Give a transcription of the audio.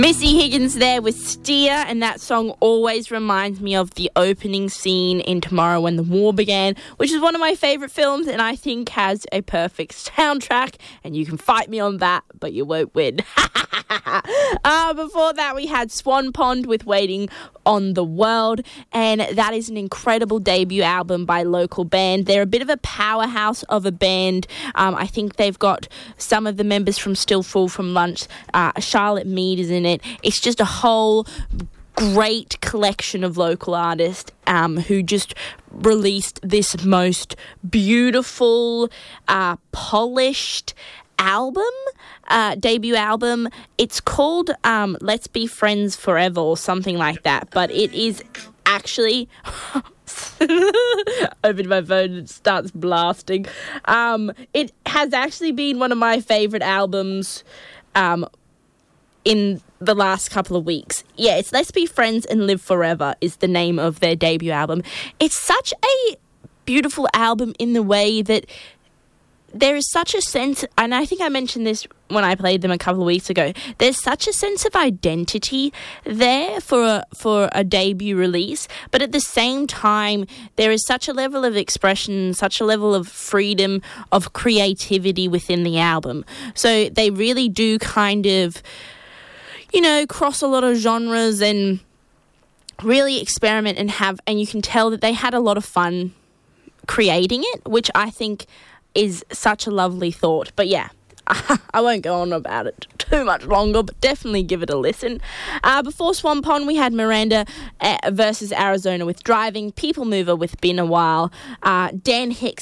Missy Higgins there with Steer, and that song always reminds me of the opening scene in Tomorrow When the War Began, which is one of my favourite films and I think has a perfect soundtrack, and you can fight me on that, but you won't win. Before that, we had Swan Pond with Waiting on the World, and that is an incredible debut album by local band. They're a bit of a powerhouse of a band. I think they've got some of the members from Still Full from Lunch. Charlotte Mead is in it. It's just a whole great collection of local artists who just released this most beautiful, polished debut album. It's called Let's Be Friends Forever or something like that, but it is actually open my phone and it starts blasting. It has actually been one of my favourite albums in the last couple of weeks. Yeah, it's Let's Be Friends and Live Forever is the name of their debut album. It's such a beautiful album in the way that there is such a sense, and I think I mentioned this when I played them a couple of weeks ago, there's such a sense of identity there for a debut release, but at the same time, there is such a level of expression, such a level of freedom, of creativity within the album. So they really do kind of, cross a lot of genres and really experiment and you can tell that they had a lot of fun creating it, which I think is such a lovely thought. But yeah, I won't go on about it too much longer, but definitely give it a listen. Before Swan Pond, we had Miranda versus Arizona with Driving, People Mover with Been a While, Dan Hicks